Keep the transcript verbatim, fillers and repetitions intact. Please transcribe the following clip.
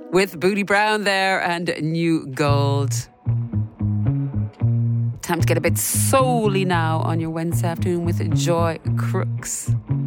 with Booty Brown there and New Gold. Time to get a bit soul-y now on your Wednesday afternoon with Joy Crooks.